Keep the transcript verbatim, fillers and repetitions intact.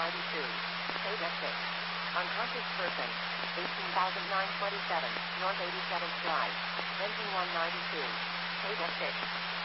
ninety-two. Paid at six. Unconscious person. eighteen thousand nine hundred twenty-seven. North eighty-seventh Drive. Engine one ninety-two. Paid at six.